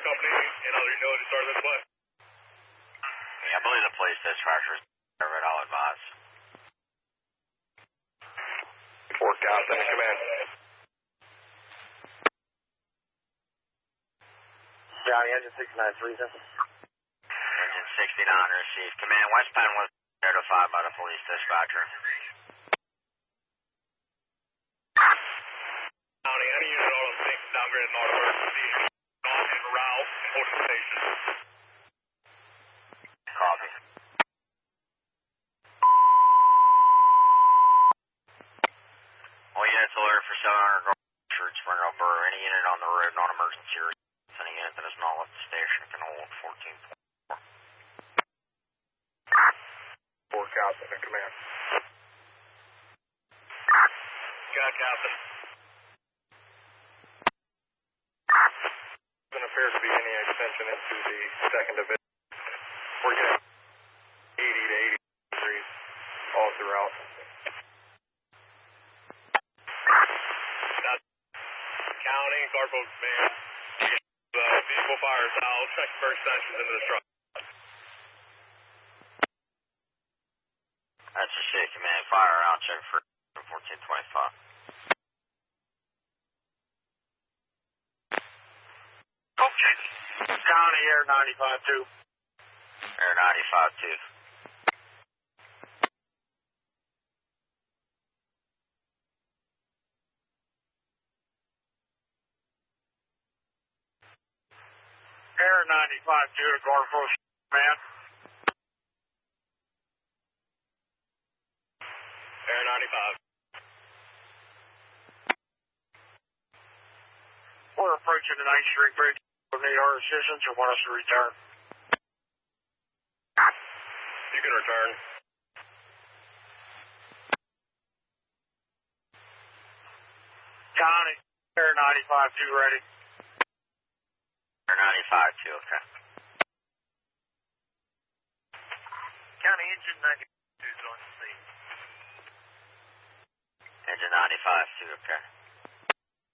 company and other utilities are this way. Yeah, I believe the police dispatcher is over at all advise. Fort Captain in command. Johnny, engine 693, sir. Engine 69 received. Command, West Penn was notified by the police dispatcher. County, any unit on the same downgraded north emergency, on en route, Ocean Station. Copy. All units alert for 700 Short Spring Burr. Any unit on the road, non-emergency, or any unit that is not left the station can hold 14.4. Fort Captain in command. Got Captain. Doesn't appear to be any extension into the second division. We're getting 80 to 80 degrees all throughout. That's County, Garfield Command. The vehicle fires out, check for extensions into the truck. That's your shit, Command. Fire out, check for 1425. Okay. County, Air 95-2. Air 95-2. Air 95-2 to Garfield, man. Air 95. We're approaching the 9th Street Bridge. We need our assistance or want us to return? You can return. County, Air 95-2 ready. Air 95-2, okay. County, engine 92 is on the scene. Engine 95-2, okay.